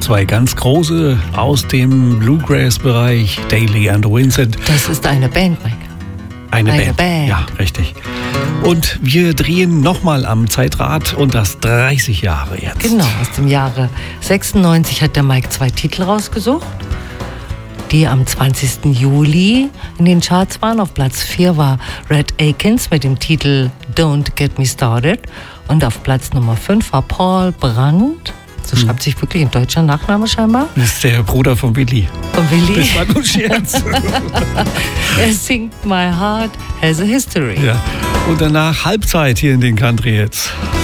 zwei ganz große aus dem Bluegrass-Bereich, Daly and Vincent. Das ist eine Band, Mike. Eine Band. Ja, richtig. Und wir drehen nochmal am Zeitrad und das 30 Jahre jetzt. Genau, aus dem Jahre 96 hat der Mike 2 Titel rausgesucht, die am 20. Juli in den Charts waren. Auf Platz 4 war Red Akins mit dem Titel Don't Get Me Started. Und auf Platz Nummer 5 war Paul Brandt. So schreibt sich wirklich ein deutscher Nachname scheinbar. Das ist der Bruder von Willi. Von Willi? Das war nur ein Scherz. Er singt My Heart Has a History. Ja. Und danach Halbzeit hier in den Country jetzt.